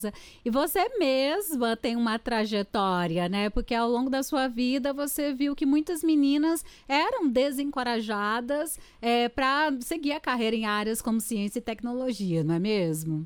E você mesma tem uma trajetória, né? Porque ao longo da sua vida você viu que muitas meninas eram desencorajadas para seguir a carreira em áreas como ciência e tecnologia, não é mesmo?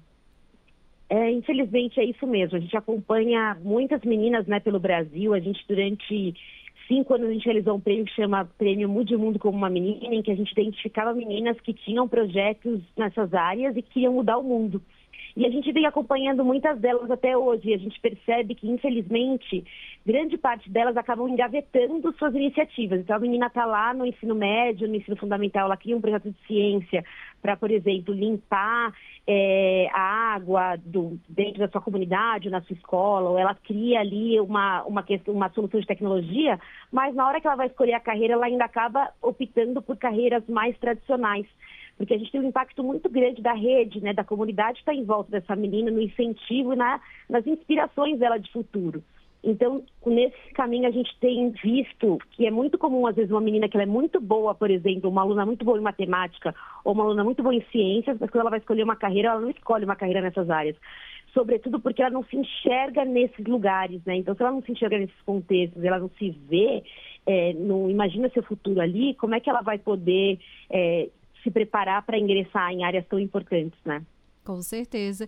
Infelizmente é isso mesmo. A gente acompanha muitas meninas, né, pelo Brasil. A gente, durante 5 anos, a gente realizou um prêmio que chama Prêmio Mude o Mundo como uma Menina, em que a gente identificava meninas que tinham projetos nessas áreas e que queriam mudar o mundo. E a gente vem acompanhando muitas delas até hoje. E a gente percebe que, infelizmente, grande parte delas acabam engavetando suas iniciativas. Então, a menina está lá no ensino médio, no ensino fundamental, ela cria um projeto de ciência para, por exemplo, limpar a água dentro da sua comunidade, na sua escola, ou ela cria ali uma solução de tecnologia, mas na hora que ela vai escolher a carreira, ela ainda acaba optando por carreiras mais tradicionais. Porque a gente tem um impacto muito grande da rede, né, da comunidade que está em volta dessa menina, no incentivo e nas inspirações dela de futuro. Então, nesse caminho, a gente tem visto que é muito comum, às vezes, uma menina que ela é muito boa, por exemplo, uma aluna muito boa em matemática ou uma aluna muito boa em ciências, mas quando ela vai escolher uma carreira, ela não escolhe uma carreira nessas áreas. Sobretudo porque ela não se enxerga nesses lugares, né? Então, se ela não se enxerga nesses contextos, ela não se vê, não imagina seu futuro ali, como é que ela vai poder se preparar para ingressar em áreas tão importantes, né? Com certeza.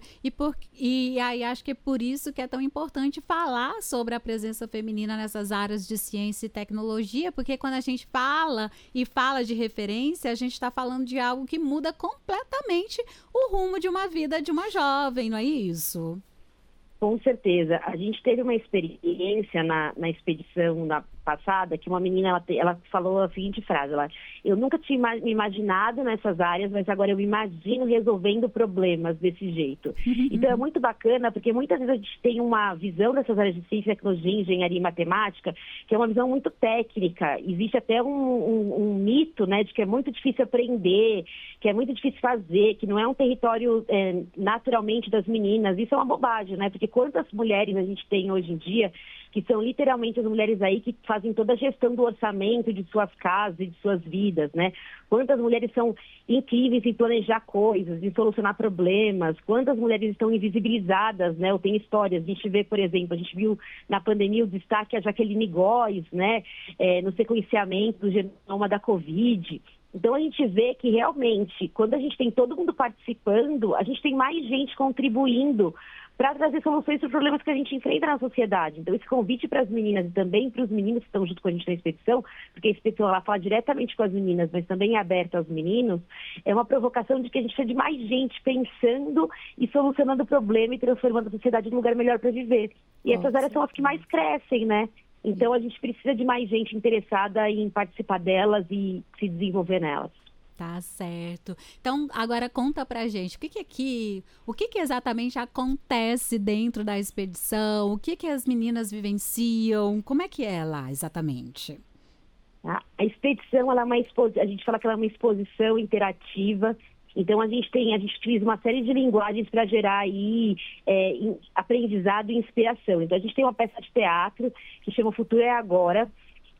E aí acho que é por isso que é tão importante falar sobre a presença feminina nessas áreas de ciência e tecnologia, porque quando a gente fala de referência, a gente está falando de algo que muda completamente o rumo de uma vida de uma jovem, não é isso? Com certeza. A gente teve uma experiência na expedição passada, que uma menina, ela falou a seguinte frase, eu nunca tinha me imaginado nessas áreas, mas agora eu me imagino resolvendo problemas desse jeito. Então é muito bacana, porque muitas vezes a gente tem uma visão dessas áreas de ciência, tecnologia, engenharia e matemática, que é uma visão muito técnica. Existe até um mito, né, de que é muito difícil aprender, que é muito difícil fazer, que não é um território naturalmente das meninas. Isso é uma bobagem, né? Porque quantas mulheres a gente tem hoje em dia que são literalmente as mulheres aí que fazem toda a gestão do orçamento de suas casas e de suas vidas, né? Quantas mulheres são incríveis em planejar coisas, em solucionar problemas, quantas mulheres estão invisibilizadas, né? Ou tem histórias, a gente vê, por exemplo, a gente viu na pandemia o destaque a Jaqueline Góes, né? No sequenciamento do genoma da Covid. Então, a gente vê que realmente, quando a gente tem todo mundo participando, a gente tem mais gente contribuindo para trazer soluções para os problemas que a gente enfrenta na sociedade. Então, esse convite para as meninas e também para os meninos que estão junto com a gente na expedição, porque a expedição ela fala diretamente com as meninas, mas também é aberta aos meninos, é uma provocação de que a gente precisa de mais gente pensando e solucionando o problema e transformando a sociedade num lugar melhor para viver. E essas áreas são as que mais crescem, né? Então, a gente precisa de mais gente interessada em participar delas e se desenvolver nelas. Tá certo. Então, agora conta pra gente, o que que exatamente acontece dentro da expedição? O que as meninas vivenciam? Como é que é lá exatamente? A expedição, ela é a gente fala que ela é uma exposição interativa. Então, a gente utiliza uma série de linguagens para gerar aí aprendizado e inspiração. Então, a gente tem uma peça de teatro que chama O Futuro é Agora,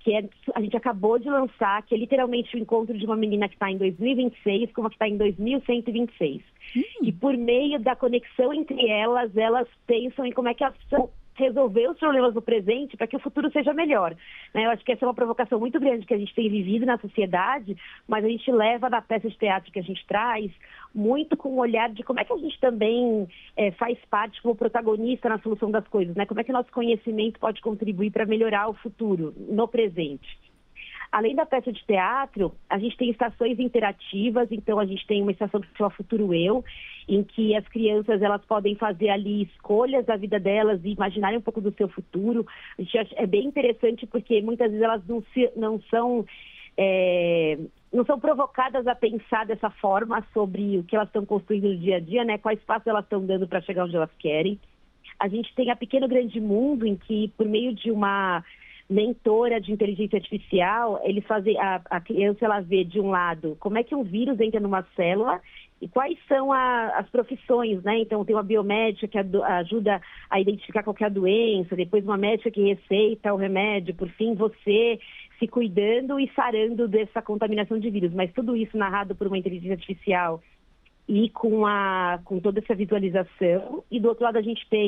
a gente acabou de lançar, que é literalmente o encontro de uma menina que está em 2026 com uma que está em 2126. E por meio da conexão entre elas pensam em como é que elas precisam resolver os problemas do presente para que o futuro seja melhor. Né? Eu acho que essa é uma provocação muito grande que a gente tem vivido na sociedade, mas a gente leva da peça de teatro que a gente traz muito com o olhar de como é que a gente também faz parte como protagonista na solução das coisas, né? Como é que o nosso conhecimento pode contribuir para melhorar o futuro no presente. Além da peça de teatro, a gente tem estações interativas, então a gente tem uma estação que se chama Futuro Eu, em que as crianças elas podem fazer ali escolhas da vida delas e imaginarem um pouco do seu futuro. A gente acha, é bem interessante porque muitas vezes elas não são provocadas a pensar dessa forma sobre o que elas estão construindo no dia a dia, né? Quais passos elas estão dando para chegar onde elas querem. A gente tem a Pequeno Grande Mundo, em que por meio de uma mentora de inteligência artificial, eles fazem a criança ela vê de um lado como é que um vírus entra numa célula e quais são as profissões, né? Então tem uma biomédica que ajuda a identificar qualquer doença, depois uma médica que receita o remédio, por fim você se cuidando e sarando dessa contaminação de vírus, mas tudo isso narrado por uma inteligência artificial e com toda essa visualização. E do outro lado a gente tem